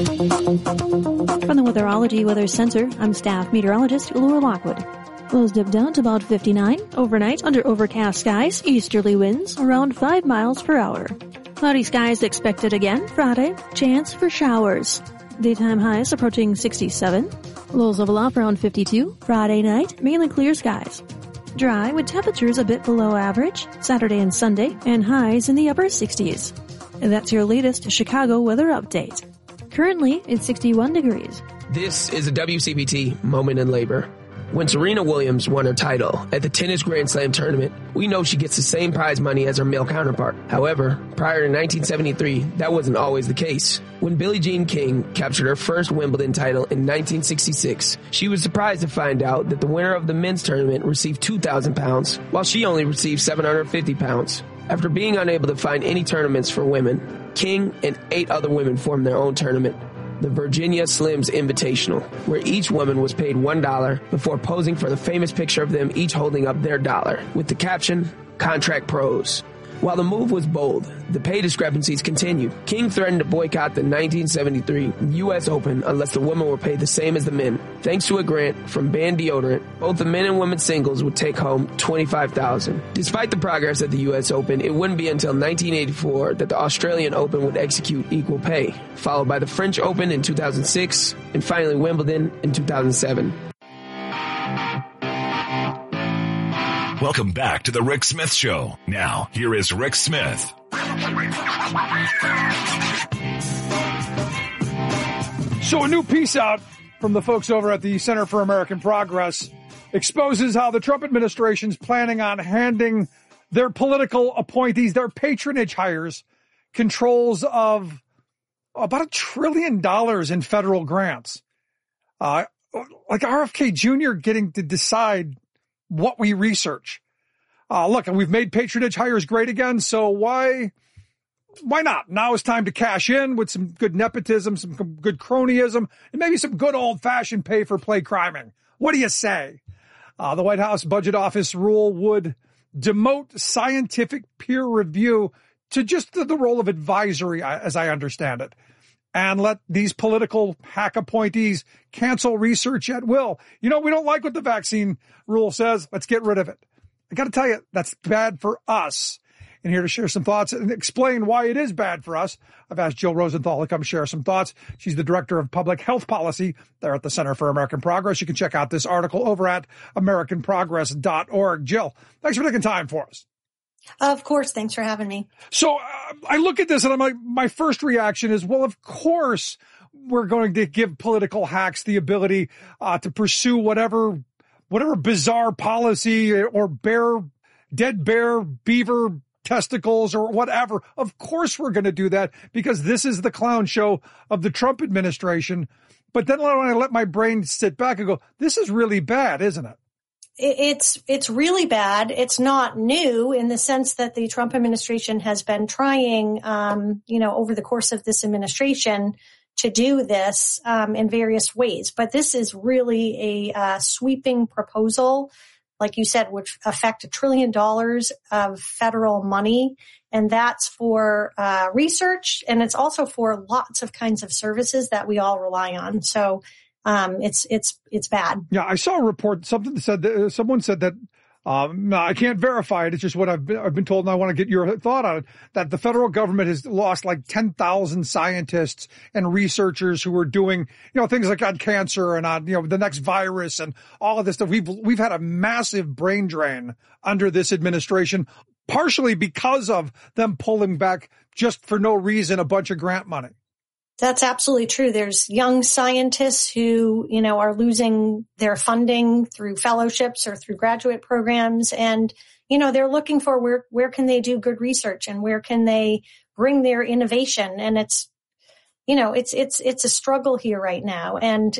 From the Weatherology Weather Center, I'm staff meteorologist Laura Lockwood. Lows dip down to about 59. Overnight, under overcast skies, easterly winds around 5 miles per hour. Cloudy skies expected again Friday. Chance for showers. Daytime highs approaching 67. Lows level off around 52. Friday night, mainly clear skies. Dry with temperatures a bit below average Saturday and Sunday, and highs in the upper 60s. And that's your latest Chicago weather update. Currently, it's 61 degrees. This is a WCPT Moment in Labor. When Serena Williams won her title at the Tennis Grand Slam tournament, we know she gets the same prize money as her male counterpart. However, prior to 1973, that wasn't always the case. When Billie Jean King captured her first Wimbledon title in 1966, she was surprised to find out that the winner of the men's tournament received £2,000, while she only received £750. After being unable to find any tournaments for women, King and 8 other women formed their own tournament, the Virginia Slims Invitational, where each woman was paid $1 before posing for the famous picture of them each holding up their dollar with the caption, "Contract Pros." While the move was bold, the pay discrepancies continued. King threatened to boycott the 1973 U.S. Open unless the women were paid the same as the men. Thanks to a grant from Band Deodorant, both the men and women's singles would take home $25,000. Despite the progress at the U.S. Open, it wouldn't be until 1984 that the Australian Open would execute equal pay, followed by the French Open in 2006, and finally Wimbledon in 2007. Welcome back to the Rick Smith Show. Now, here is Rick Smith. So a new piece out from the folks over at the Center for American Progress exposes how the Trump administration is planning on handing their political appointees, their patronage hires, controls of about $1 trillion in federal grants. Like RFK Jr. getting to decide what we research. Look, and we've made patronage hires great again, so why not? Now it's time to cash in with some good nepotism, some good cronyism, and maybe some good old-fashioned pay-for-play criming. What do you say? The White House Budget Office rule would demote scientific peer review to just the role of advisory, as I understand it, and let these political hack appointees cancel research at will. You know, we don't like what the vaccine rule says. Let's get rid of it. I got to tell you, that's bad for us. And here to share some thoughts and explain why it is bad for us, I've asked Jill Rosenthal to come share some thoughts. She's the Director of Public Health Policy there at the Center for American Progress. You can check out this article over at americanprogress.org. Jill, thanks for taking time for us. Of course. Thanks for having me. So I look at this and I'm like, my first reaction is, well, of course we're going to give political hacks the ability to pursue whatever bizarre policy or dead bear, beaver testicles or whatever. Of course we're going to do that because this is the clown show of the Trump administration. But then when I let my brain sit back and go, this is really bad, isn't it? It's really bad. It's not new in the sense that the Trump administration has been trying, over the course of this administration to do this, in various ways. But this is really a sweeping proposal, like you said, which affect $1 trillion of federal money. And that's for, research. And it's also for lots of kinds of services that we all rely on. So, it's bad. Yeah, I saw a report. Someone said that. I can't verify it. It's just what I've been told, and I want to get your thought on it. That the federal government has lost like 10,000 scientists and researchers who are doing, things like on cancer and on, the next virus and all of this stuff. We've had a massive brain drain under this administration, partially because of them pulling back just for no reason a bunch of grant money. That's absolutely true. There's young scientists who, are losing their funding through fellowships or through graduate programs. And, they're looking for where can they do good research and where can they bring their innovation. And it's a struggle here right now. And,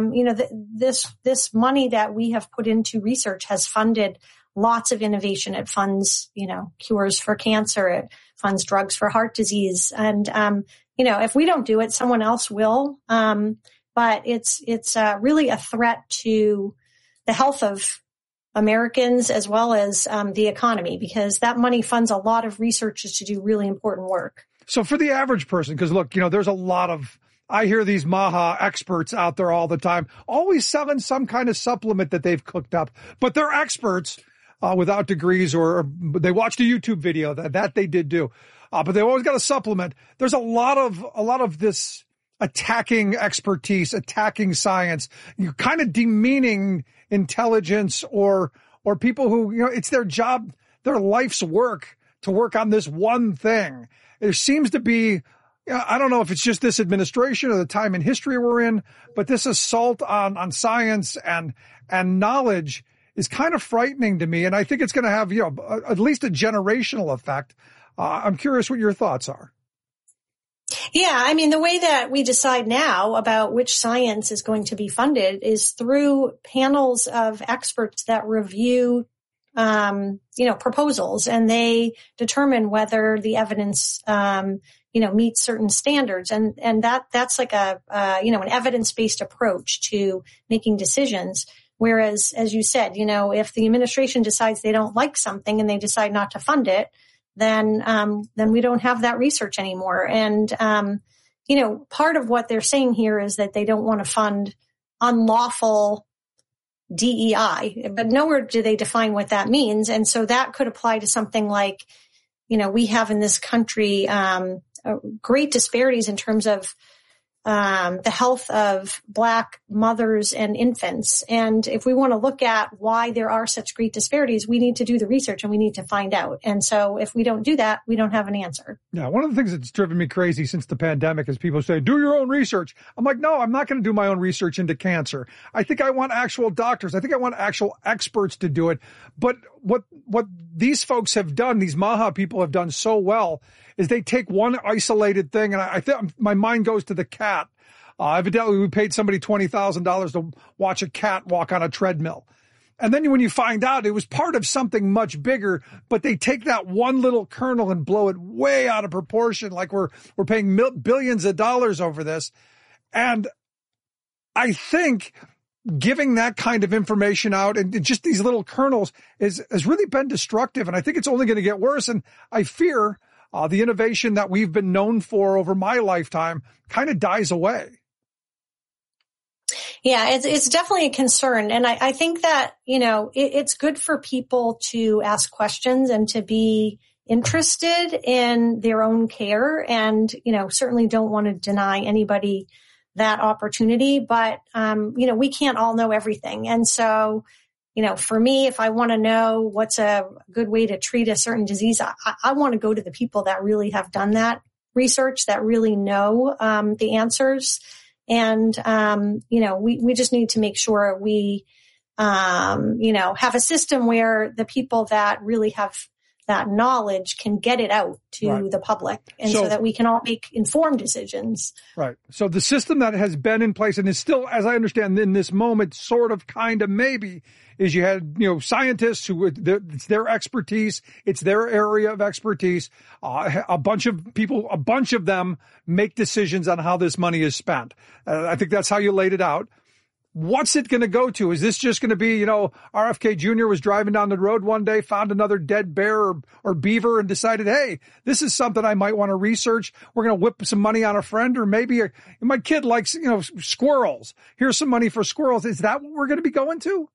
this money that we have put into research has funded lots of innovation. It funds, cures for cancer. It funds drugs for heart disease. And, if we don't do it, someone else will. But it's really a threat to the health of Americans as well as the economy, because that money funds a lot of researchers to do really important work. So for the average person, because look, there's a lot of I hear these MAHA experts out there all the time, always selling some kind of supplement that they've cooked up, but they're experts without degrees, or they watched a YouTube video that they did do. But they always got a supplement. There's a lot of this attacking expertise, attacking science. You're kind of demeaning intelligence or people who, it's their job, their life's work to work on this one thing. There seems to be, I don't know if it's just this administration or the time in history we're in, but this assault on science and knowledge is kind of frightening to me. And I think it's going to have, at least a generational effect. I'm curious what your thoughts are. Yeah, I mean, the way that we decide now about which science is going to be funded is through panels of experts that review, proposals, and they determine whether the evidence, meets certain standards. And that's like an evidence-based approach to making decisions. Whereas, as you said, if the administration decides they don't like something and they decide not to fund it, then we don't have that research anymore. And, part of what they're saying here is that they don't want to fund unlawful DEI, but nowhere do they define what that means. And so that could apply to something like, we have in this country, great disparities in terms of the health of Black mothers and infants. And if we want to look at why there are such great disparities, we need to do the research and we need to find out. And so if we don't do that, we don't have an answer. Yeah, one of the things that's driven me crazy since the pandemic is people say, do your own research. I'm like, no, I'm not going to do my own research into cancer. I think I want actual doctors. I think I want actual experts to do it. But what these folks have done, these MAHA people have done so well, is they take one isolated thing, and I think my mind goes to the cat. Evidently, we paid somebody $20,000 to watch a cat walk on a treadmill. And then when you find out it was part of something much bigger, but they take that one little kernel and blow it way out of proportion, like we're paying billions of dollars over this. And I think giving that kind of information out and just these little kernels has really been destructive. And I think it's only going to get worse. And I fear the innovation that we've been known for over my lifetime kind of dies away. Yeah, it's definitely a concern. And I think that, it's good for people to ask questions and to be interested in their own care, and, certainly don't want to deny anybody that opportunity. But, we can't all know everything. And so, for me, if I want to know what's a good way to treat a certain disease, I want to go to the people that really have done that research, that really know the answers. And, we just need to make sure we, have a system where the people that really have that knowledge can get it out to the public, and so that we can all make informed decisions. Right. So the system that has been in place and is still, as I understand, in this moment, sort of, kind of, maybe, is you had, scientists who it's their expertise. It's their area of expertise. A bunch of them make decisions on how this money is spent. I think that's how you laid it out. What's it going to go to? Is this just going to be, RFK Jr. was driving down the road one day, found another dead bear or beaver and decided, hey, this is something I might want to research. We're going to whip some money on a friend, or maybe my kid likes, squirrels. Here's some money for squirrels. Is that what we're going to be going to?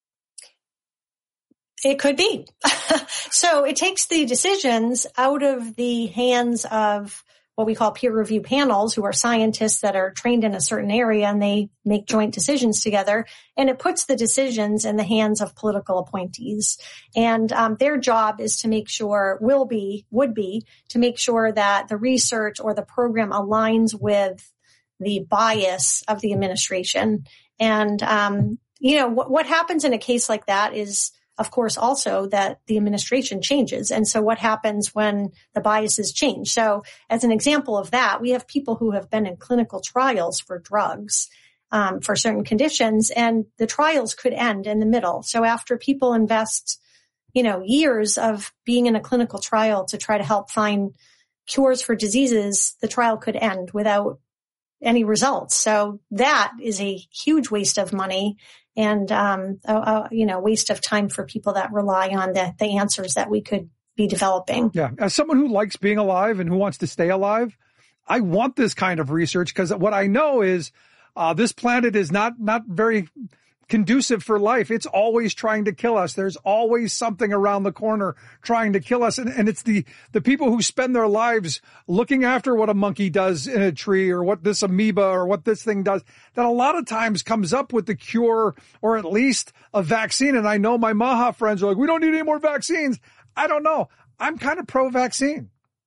It could be. So it takes the decisions out of the hands of what we call peer review panels, who are scientists that are trained in a certain area, and they make joint decisions together. And it puts the decisions in the hands of political appointees. And their job is to make sure, would be to make sure that the research or the program aligns with the bias of the administration. And, what happens in a case like that is, of course, also that the administration changes. And so what happens when the biases change? So as an example of that, we have people who have been in clinical trials for drugs for certain conditions, and the trials could end in the middle. So after people invest, years of being in a clinical trial to try to help find cures for diseases, the trial could end without any results. So that is a huge waste of money. And, waste of time for people that rely on the answers that we could be developing. Yeah. As someone who likes being alive and who wants to stay alive, I want this kind of research because what I know is this planet is not very conducive for life. It's always trying to kill us. There's always something around the corner trying to kill us. And it's the people who spend their lives looking after what a monkey does in a tree or what this amoeba or what this thing does that a lot of times comes up with the cure or at least a vaccine. And I know my Maha friends are like, we don't need any more vaccines. I don't know. I'm kind of pro-vaccine.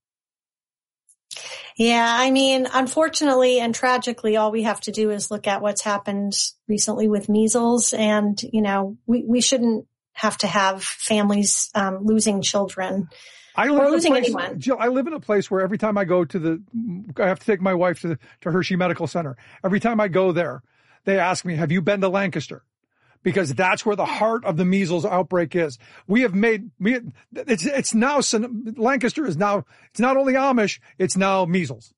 Yeah, I mean, unfortunately and tragically, all we have to do is look at what's happened recently with measles. And, we shouldn't have to have families losing children or losing anyone. Jill, I live in a place where every time I go I have to take my wife to Hershey Medical Center. Every time I go there, they ask me, have you been to Lancaster? Because that's where the heart of the measles outbreak is. It's now, Lancaster is now, it's not only Amish, it's now measles.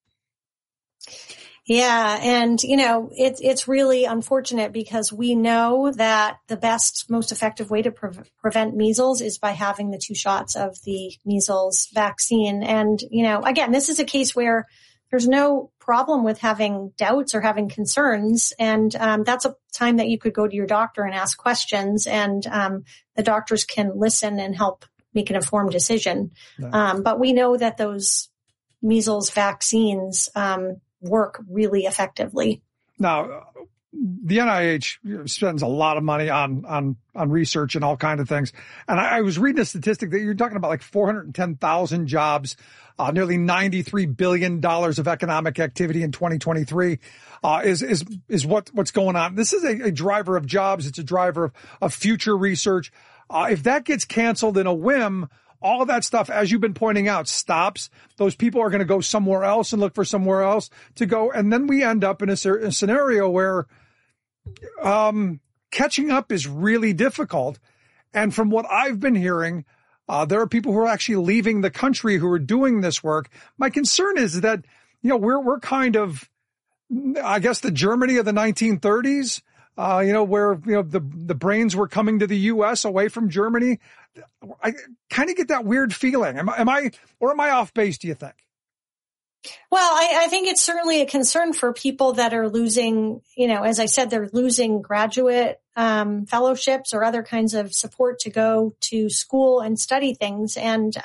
Yeah. And, it's really unfortunate because we know that the best, most effective way to prevent measles is by having the 2 shots of the measles vaccine. And, again, this is a case where there's no problem with having doubts or having concerns. And that's a time that you could go to your doctor and ask questions, and the doctors can listen and help make an informed decision. Yeah. But we know that those measles vaccines work really effectively. Now, the NIH spends a lot of money on research and all kinds of things. And I was reading a statistic that you're talking about like 410,000 jobs, nearly $93 billion of economic activity in 2023, is what's going on. This is a driver of jobs. It's a driver of future research. If that gets canceled in a whim, all of that stuff, as you've been pointing out, stops. Those people are going to go somewhere else and look for somewhere else to go. And then we end up in a scenario where catching up is really difficult. And from what I've been hearing, there are people who are actually leaving the country who are doing this work. My concern is that, we're kind of, I guess, the Germany of the 1930s, where, the brains were coming to the U.S. away from Germany. I kind of get that weird feeling. Am I off base, do you think? Well, I think it's certainly a concern for people that are losing, as I said, they're losing graduate fellowships or other kinds of support to go to school and study things. And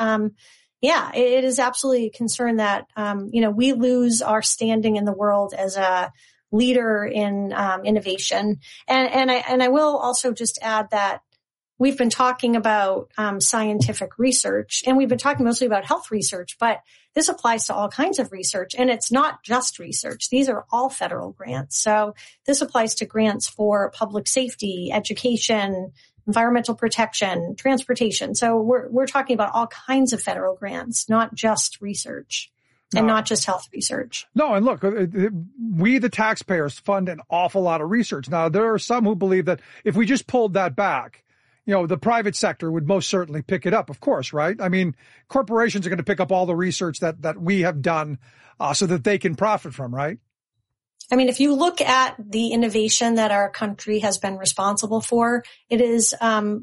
it is absolutely a concern that, we lose our standing in the world as a leader in innovation. And I will also just add that we've been talking about scientific research, and we've been talking mostly about health research, but this applies to all kinds of research, and it's not just research. These are all federal grants. So this applies to grants for public safety, education, environmental protection, transportation. So we're talking about all kinds of federal grants, not just research. And not just health research. No, and look, we, the taxpayers, fund an awful lot of research. Now, there are some who believe that if we just pulled that back, the private sector would most certainly pick it up, of course, right? I mean, corporations are going to pick up all the research that we have done so that they can profit from, right? I mean, if you look at the innovation that our country has been responsible for, it is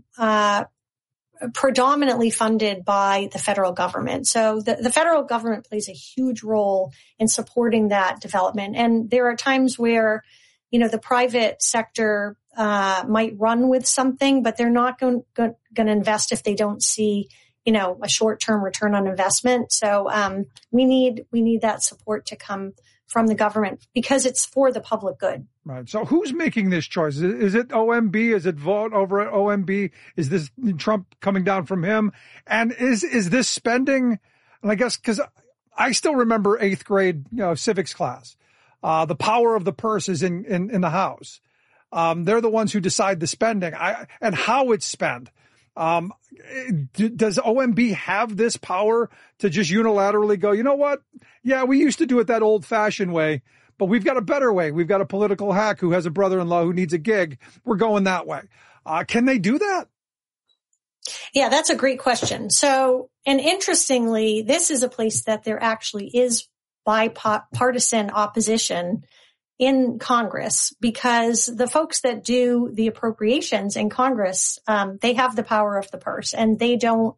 predominantly funded by the federal government. So the federal government plays a huge role in supporting that development. And there are times where, the private sector might run with something, but they're not going to invest if they don't see, a short-term return on investment. So we need that support to come from the government because it's for the public good. Right. So who's making this choice? Is it OMB? Is it vote over at OMB? Is this Trump coming down from him? And is this spending? And I guess because I still remember 8th grade, civics class. The power of the purse is in the House. They're the ones who decide the spending and how it's spent. Does OMB have this power to just unilaterally go, you know what? Yeah, we used to do it that old fashioned way, but we've got a better way. We've got a political hack who has a brother-in-law who needs a gig. We're going that way. Can they do that? Yeah, that's a great question. So, and interestingly, this is a place that there actually is bipartisan opposition in Congress because the folks that do the appropriations in Congress, they have the power of the purse and they don't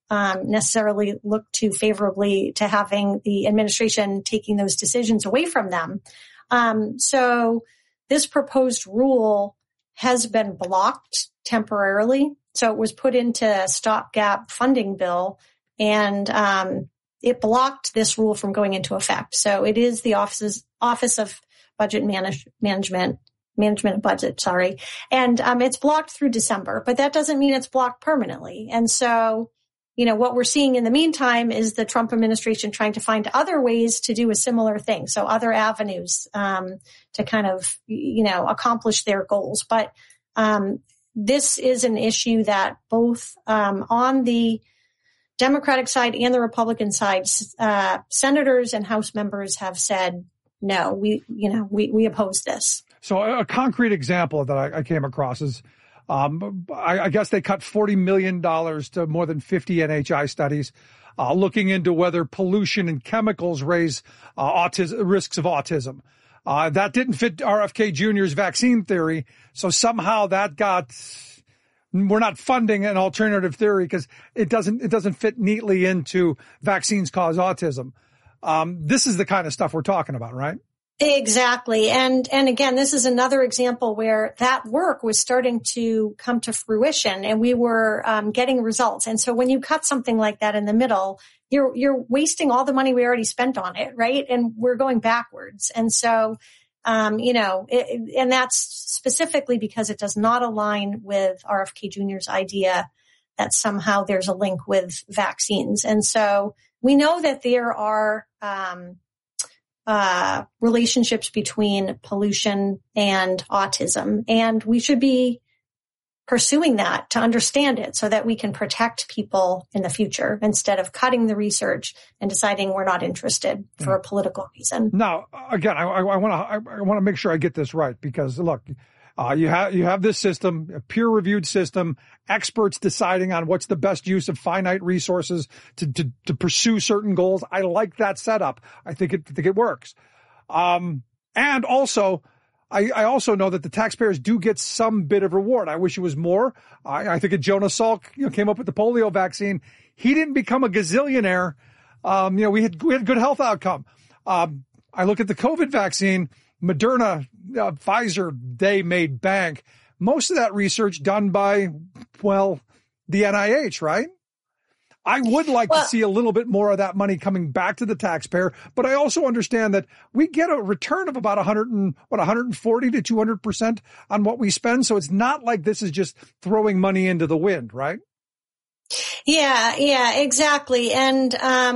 necessarily look too favorably to having the administration taking those decisions away from them. So this proposed rule has been blocked temporarily. So it was put into a stopgap funding bill, and it blocked this rule from going into effect. So it is the Office of Budget Management of Budget, and it's blocked through December, but that doesn't mean it's blocked permanently. And so, what we're seeing in the meantime is the Trump administration trying to find other ways to do a similar thing. So other avenues to kind of, accomplish their goals. But this is an issue that both on the Democratic side and the Republican side, senators and House members have said, no, we oppose this. So a concrete example that I came across is, I guess they cut $40 million to more than 50 NHI studies, looking into whether pollution and chemicals raise risks of autism. That didn't fit RFK Jr.'s vaccine theory, so somehow we're not funding an alternative theory because it doesn't fit neatly into vaccines cause autism. This is the kind of stuff we're talking about, right? Exactly. And again, this is another example where that work was starting to come to fruition and we were getting results. And so when you cut something like that in the middle, you're wasting all the money we already spent on it, right? And we're going backwards. And so, and that's specifically because it does not align with RFK Jr.'s idea that somehow there's a link with vaccines. And so we know that there are relationships between pollution and autism, and we should be pursuing that to understand it so that we can protect people in the future instead of cutting the research and deciding we're not interested for a political reason. Now, again, I want to make sure I get this right, because look, you have this system, a peer-reviewed system, experts deciding on what's the best use of finite resources to pursue certain goals. I like that setup. I think it works. And also, I also know that the taxpayers do get some bit of reward. I wish it was more. I think Jonas Salk, came up with the polio vaccine. He didn't become a gazillionaire. We had good health outcome. I look at the COVID vaccine, Moderna, Pfizer, they made bank. Most of that research done by, the NIH, right? I would like to see a little bit more of that money coming back to the taxpayer, but I also understand that we get a return of about 140 to 200% on what we spend. So it's not like this is just throwing money into the wind, right? Yeah, exactly. And,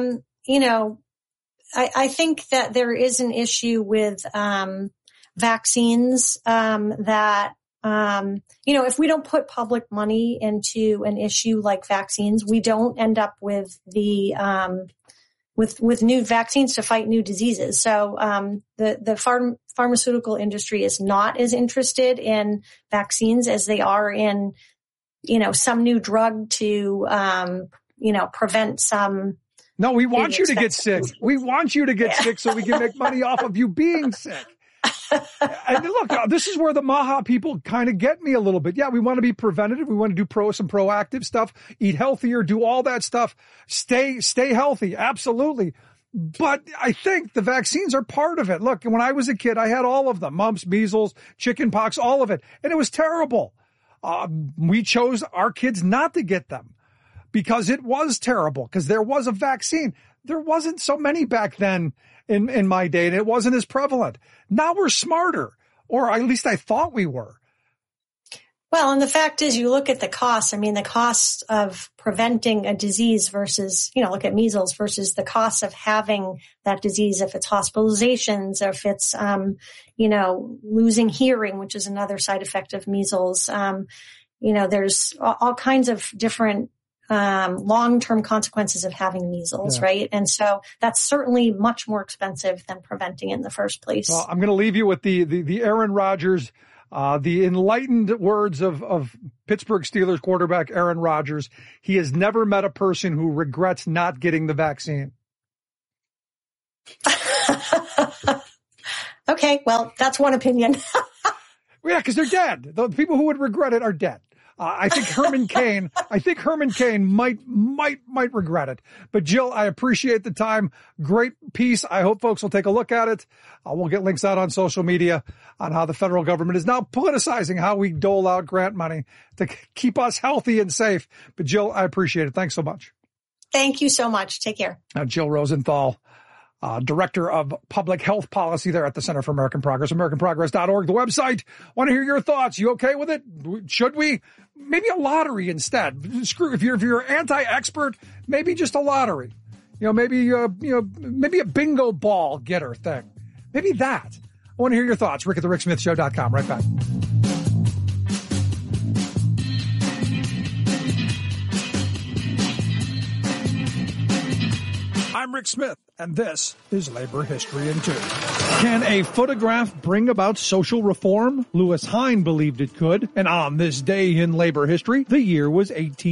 I think that there is an issue with vaccines that, if we don't put public money into an issue like vaccines, we don't end up with the with new vaccines to fight new diseases. So the pharmaceutical industry is not as interested in vaccines as they are in some new drug to prevent some. No, we want you to get sick. We want you to get sick so we can make money off of you being sick. And look, this is where the Maha people kind of get me a little bit. Yeah, we want to be preventative. We want to do some proactive stuff, eat healthier, do all that stuff. Stay healthy. Absolutely. But I think the vaccines are part of it. Look, when I was a kid, I had all of them, mumps, measles, chickenpox, all of it. And it was terrible. We chose our kids not to get them because it was terrible, because there was a vaccine. There wasn't so many back then in my day, and it wasn't as prevalent. Now we're smarter, or at least I thought we were. Well, and the fact is, you look at the costs. I mean, the cost of preventing a disease versus, look at measles versus the cost of having that disease, if it's hospitalizations, or if it's, losing hearing, which is another side effect of measles. There's all kinds of different long-term consequences of having measles, right? And so that's certainly much more expensive than preventing it in the first place. Well, I'm going to leave you with the Aaron Rodgers, the enlightened words of Pittsburgh Steelers quarterback Aaron Rodgers. He has never met a person who regrets not getting the vaccine. Okay, well, that's one opinion. Yeah, because they're dead. The people who would regret it are dead. I think Herman Cain might regret it. But Jill, I appreciate the time. Great piece. I hope folks will take a look at it. We'll get links out on social media on how the federal government is now politicizing how we dole out grant money to keep us healthy and safe. But Jill, I appreciate it. Thanks so much. Thank you so much. Take care. Jill Rosenthal, Director of Public Health Policy there at the Center for American Progress, AmericanProgress.org, the website. Want to hear your thoughts. You okay with it? Should we? Maybe a lottery instead. Screw, if you're anti-expert, maybe just a lottery. Maybe a bingo ball getter thing. Maybe that. I want to hear your thoughts. Rick at thericksmithshow.com. Right back. I'm Rick Smith, and this is Labor History in 2. Can a photograph bring about social reform? Louis Hine believed it could, and on this day in labor history, the year was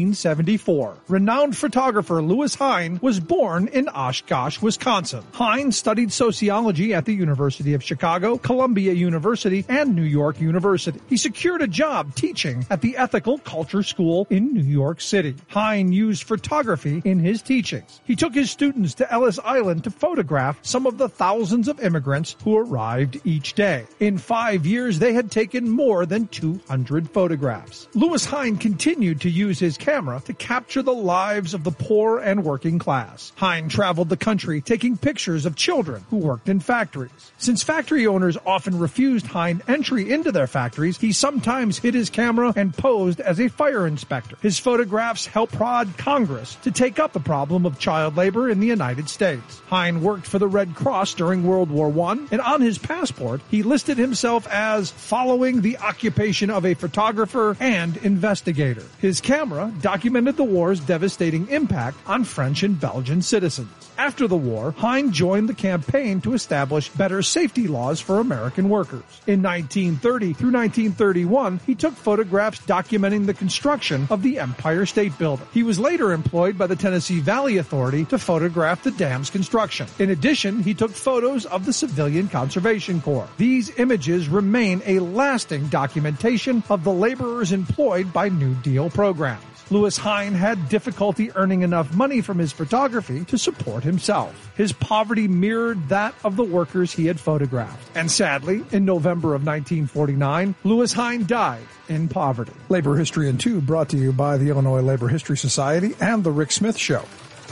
1874. Renowned photographer Louis Hine was born in Oshkosh, Wisconsin. Hine studied sociology at the University of Chicago, Columbia University, and New York University. He secured a job teaching at the Ethical Culture School in New York City. Hine used photography in his teachings. He took his students to Ellis Island to photograph some of the thousands of immigrants who arrived each day. In 5 years, they had taken more than 200 photographs. Louis Hine continued to use his camera to capture the lives of the poor and working class. Hine traveled the country taking pictures of children who worked in factories. Since factory owners often refused Hine entry into their factories, he sometimes hid his camera and posed as a fire inspector. His photographs helped prod Congress to take up the problem of child labor in the United States. Hine worked for the Red Cross during World War I, and on his passport, he listed himself as following the occupation of a photographer and investigator. His camera documented the war's devastating impact on French and Belgian citizens. After the war, Hine joined the campaign to establish better safety laws for American workers. In 1930 through 1931, he took photographs documenting the construction of the Empire State Building. He was later employed by the Tennessee Valley Authority to photograph the dam's construction. In addition, he took photos of the Civilian Conservation Corps. These images remain a lasting documentation of the laborers employed by New Deal programs. Louis Hine had difficulty earning enough money from his photography to support himself. His poverty mirrored that of the workers he had photographed. And sadly, in November of 1949, Louis Hine died in poverty. Labor History in 2 brought to you by the Illinois Labor History Society and The Rick Smith Show.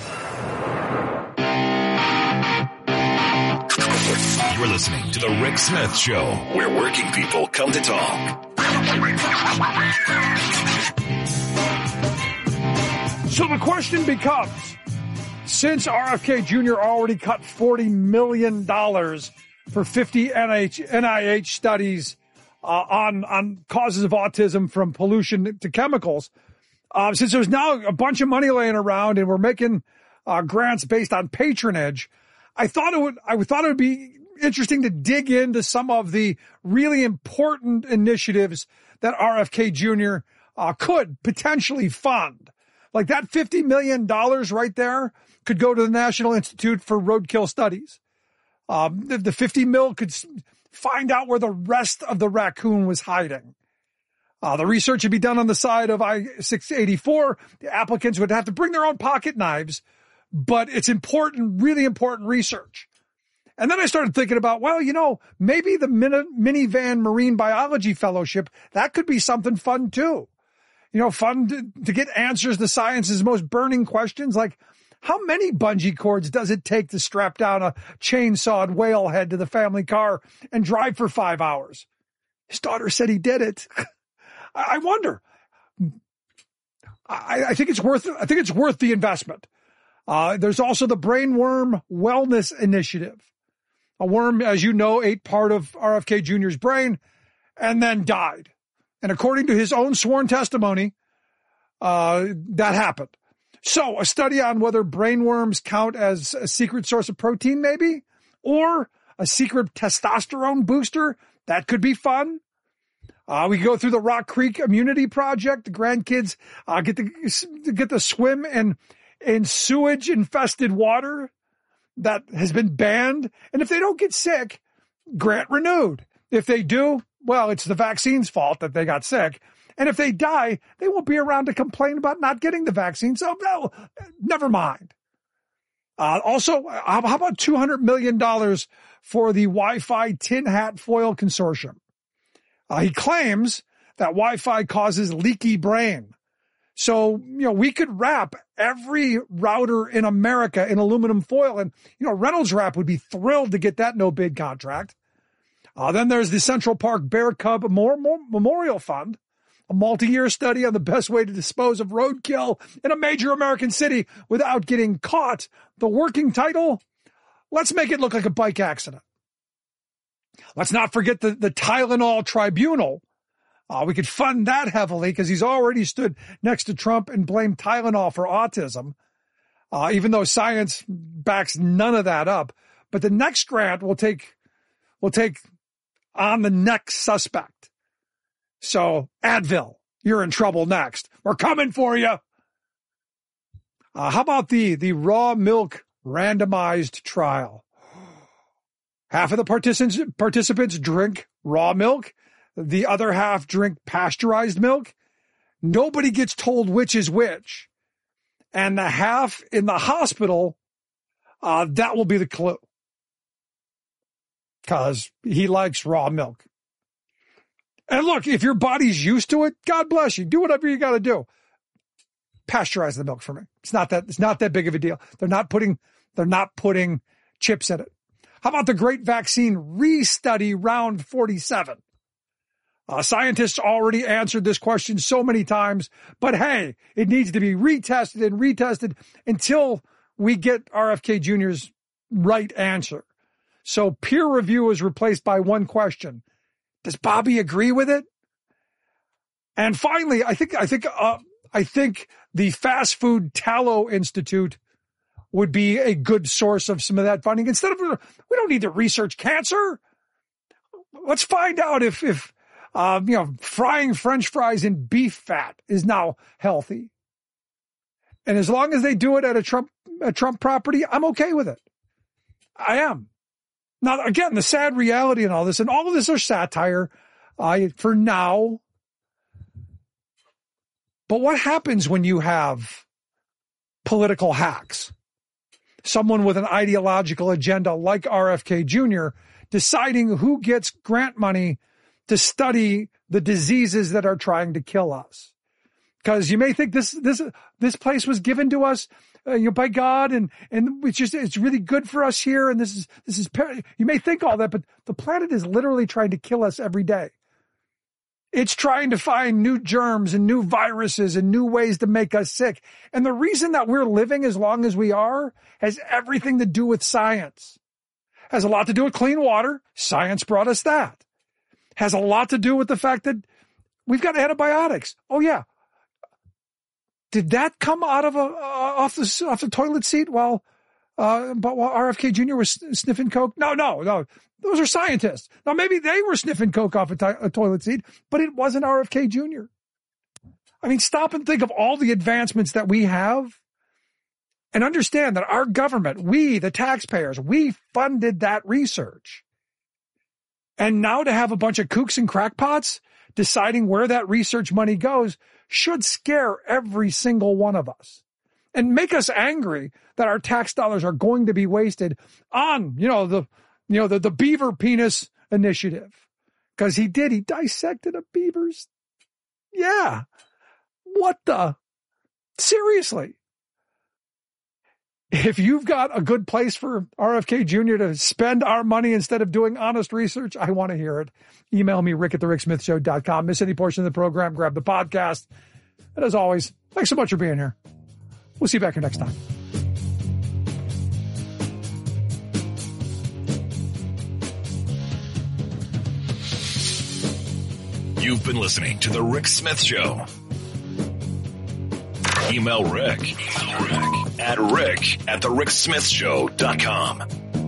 You're listening to The Rick Smith Show, where working people come to talk. So the question becomes, since RFK Jr. already cut $40 million for 50 NIH studies on causes of autism from pollution to chemicals, since there's now a bunch of money laying around and we're making grants based on patronage, I thought it would be interesting to dig into some of the really important initiatives that RFK Jr. Could potentially fund. Like that $50 million right there could go to the National Institute for Roadkill Studies. The 50 mil could find out where the rest of the raccoon was hiding. The research would be done on the side of I-684. The applicants would have to bring their own pocket knives, but it's important, really important research. And then I started thinking about, well, maybe the minivan marine biology fellowship, that could be something fun too. Fun to get answers to science's most burning questions, like how many bungee cords does it take to strap down a chainsawed whale head to the family car and drive for 5 hours? His daughter said he did it. I wonder. I think it's worth the investment. There's also the Brainworm Wellness Initiative. A worm, as you know, ate part of RFK Jr.'s brain and then died. And according to his own sworn testimony, that happened. So a study on whether brainworms count as a secret source of protein, maybe, or a secret testosterone booster, that could be fun. We could go through the Rock Creek Immunity Project. The grandkids get to swim in sewage-infested water that has been banned. And if they don't get sick, grant renewed. If they do, well, it's the vaccine's fault that they got sick. And if they die, they won't be around to complain about not getting the vaccine. So no, never mind. Also, how about $200 million for the Wi-Fi Tin Hat Foil Consortium? He claims that Wi-Fi causes leaky brain. So, we could wrap every router in America in aluminum foil. And, Reynolds Wrap would be thrilled to get that no-bid contract. Then there's the Central Park Bear Cub Memorial Fund, a multi-year study on the best way to dispose of roadkill in a major American city without getting caught. The working title, let's make it look like a bike accident. Let's not forget the Tylenol Tribunal. We could fund that heavily because he's already stood next to Trump and blamed Tylenol for autism, even though science backs none of that up. But the next grant will take on the next suspect. So Advil, you're in trouble next. We're coming for you. How about the raw milk randomized trial? Half of the participants drink raw milk. The other half drink pasteurized milk. Nobody gets told which is which. And the half in the hospital, that will be the clue. Because he likes raw milk. And look, if your body's used to it, God bless you. Do whatever you got to do. Pasteurize the milk for me. It's not that big of a deal. They're not putting chips in it. How about the great vaccine restudy round 47? Scientists already answered this question so many times, but hey, it needs to be retested and retested until we get RFK Jr.'s right answer. So peer review is replaced by one question. Does Bobby agree with it? And finally, I think the Fast Food Tallow Institute would be a good source of some of that funding. Instead of, we don't need to research cancer. Let's find out if frying French fries in beef fat is now healthy. And as long as they do it at a Trump property, I'm okay with it. I am. Now, again, the sad reality in all this, and all of this are satire for now. But what happens when you have political hacks? Someone with an ideological agenda like RFK Jr. deciding who gets grant money to study the diseases that are trying to kill us. Because you may think this place was given to us by God, and it's really good for us here, and this is you may think all that, but the planet is literally trying to kill us every day. It's trying to find new germs and new viruses and new ways to make us sick. And the reason that we're living as long as we are has everything to do with science. Has a lot to do with clean water. Science brought us that. Has a lot to do with the fact that we've got antibiotics. Oh yeah. Did that come out of off the toilet seat while RFK Jr. was sniffing coke? No. Those are scientists. Now, maybe they were sniffing coke off a toilet seat, but it wasn't RFK Jr. I mean, stop and think of all the advancements that we have and understand that our government, we, the taxpayers, we funded that research. And now to have a bunch of kooks and crackpots deciding where that research money goes should scare every single one of us and make us angry that our tax dollars are going to be wasted on, the beaver penis initiative. Because he dissected a beaver's. Yeah. Seriously. If you've got a good place for RFK Jr. to spend our money instead of doing honest research, I want to hear it. Email me, rick@thericksmithshow.com. Miss any portion of the program, grab the podcast. And as always, thanks so much for being here. We'll see you back here next time. You've been listening to The Rick Smith Show. Email Rick at rick@thericksmithshow.com.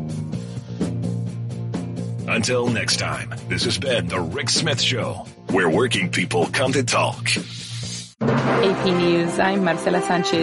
Until next time, this has been The Rick Smith Show, where working people come to talk. AP News, I'm Marcela Sanchez.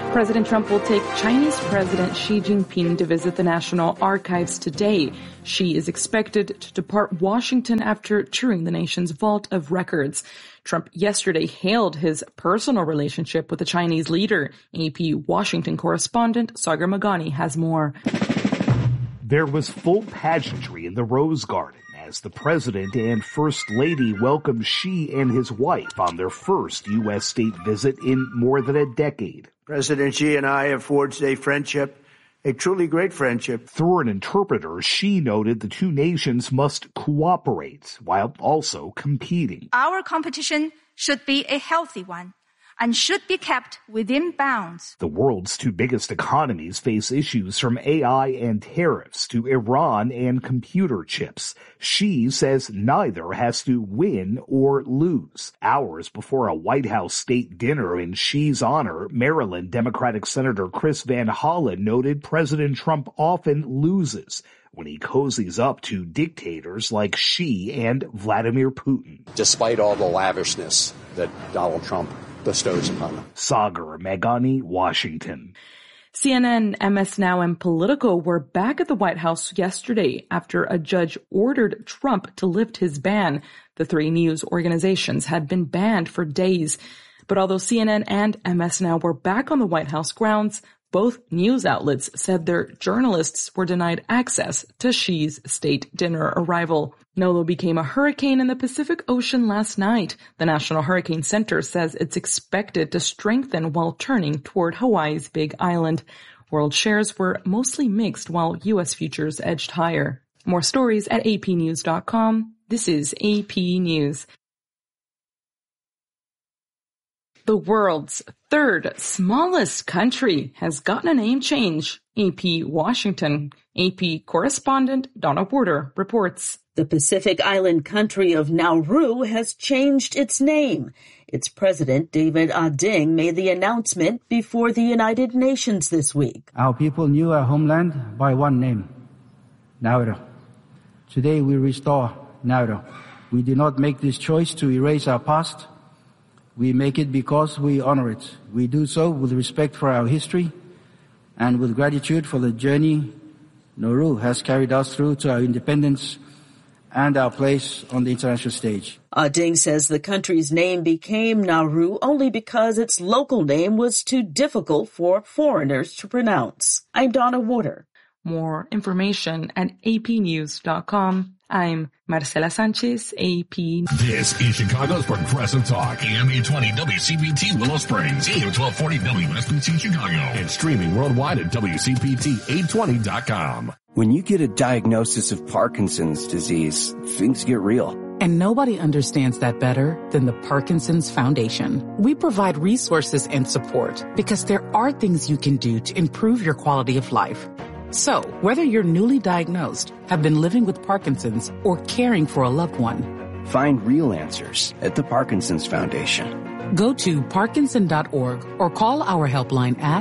President Trump will take Chinese President Xi Jinping to visit the National Archives today. Xi is expected to depart Washington after touring the nation's vault of records. Trump yesterday hailed his personal relationship with the Chinese leader. AP Washington correspondent Sagar Meghani has more. There was full pageantry in the Rose Garden as the president and first lady welcomed Xi and his wife on their first U.S. state visit in more than a decade. President Xi and I have forged a friendship, a truly great friendship. Through an interpreter, Xi noted the two nations must cooperate while also competing. Our competition should be a healthy one and should be kept within bounds. The world's two biggest economies face issues from AI and tariffs to Iran and computer chips. Xi says neither has to win or lose. Hours before a White House state dinner in Xi's honor, Maryland Democratic Senator Chris Van Hollen noted President Trump often loses when he cozies up to dictators like Xi and Vladimir Putin. Despite all the lavishness that Donald Trump bestows upon them. Sagar Meghani, Washington. CNN, MS Now, and Politico were back at the White House yesterday after a judge ordered Trump to lift his ban. The three news organizations had been banned for days. But although CNN and MS Now were back on the White House grounds, both news outlets said their journalists were denied access to Xi's state dinner arrival. Nolo became a hurricane in the Pacific Ocean last night. The National Hurricane Center says it's expected to strengthen while turning toward Hawaii's Big Island. World shares were mostly mixed while U.S. futures edged higher. More stories at apnews.com. This is AP News. The world's third smallest country has gotten a name change. AP Washington. AP correspondent Donna Porter reports. The Pacific Island country of Nauru has changed its name. Its president, David Ading, made the announcement before the United Nations this week. Our people knew our homeland by one name, Nauru. Today we restore Nauru. We did not make this choice to erase our past. We make it because we honor it. We do so with respect for our history and with gratitude for the journey Nauru has carried us through to our independence and our place on the international stage. Ading says the country's name became Nauru only because its local name was too difficult for foreigners to pronounce. I'm Donna Water. More information at apnews.com. I'm Marcela Sanchez, AP. This is Chicago's Progressive Talk, AM 820 WCPT Willow Springs, AM 1240 WSBT Chicago, and streaming worldwide at WCPT820.com. When you get a diagnosis of Parkinson's disease, things get real. And nobody understands that better than the Parkinson's Foundation. We provide resources and support because there are things you can do to improve your quality of life. So, whether you're newly diagnosed, have been living with Parkinson's, or caring for a loved one, find real answers at the Parkinson's Foundation. Go to Parkinson.org or call our helpline at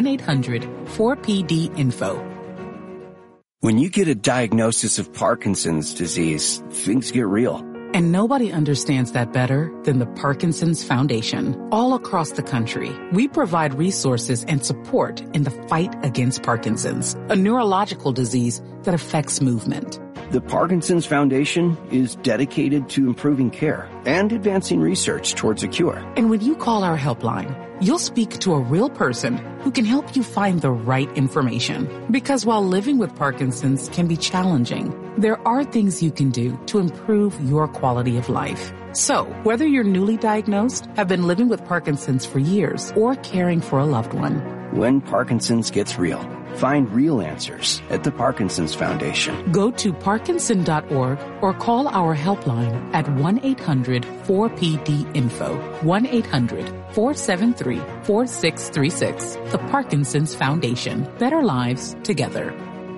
1-800-4PD-INFO. When you get a diagnosis of Parkinson's disease, things get real. And nobody understands that better than the Parkinson's Foundation. All across the country, we provide resources and support in the fight against Parkinson's, a neurological disease that affects movement. The Parkinson's Foundation is dedicated to improving care and advancing research towards a cure. And when you call our helpline, you'll speak to a real person who can help you find the right information. Because while living with Parkinson's can be challenging, there are things you can do to improve your quality of life. So, whether you're newly diagnosed, have been living with Parkinson's for years, or caring for a loved one, when Parkinson's gets real, find real answers at the Parkinson's Foundation. Go to Parkinson.org or call our helpline at 1-800-4PD-INFO, 1-800-473-4636. The Parkinson's Foundation. Better lives together.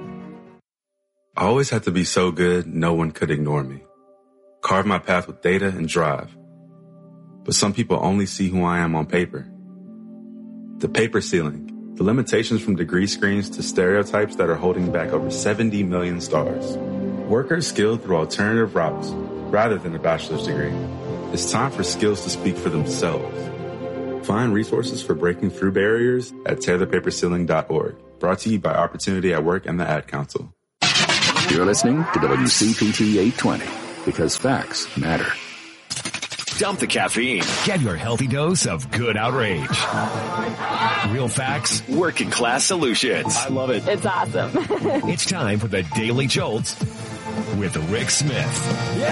I always had to be so good, no one could ignore me. Carve my path with data and drive. But some people only see who I am on paper. The paper ceiling. The limitations from degree screens to stereotypes that are holding back over 70 million stars. Workers skilled through alternative routes rather than a bachelor's degree. It's time for skills to speak for themselves. Find resources for breaking through barriers at tearthepaperceiling.org. Brought to you by Opportunity at Work and the Ad Council. You're listening to WCPT 820 because facts matter. Dump the caffeine. Get your healthy dose of good outrage. Real facts, working class solutions. I love it. It's awesome. It's time for the Daily Jolt with Rick Smith. Yeah.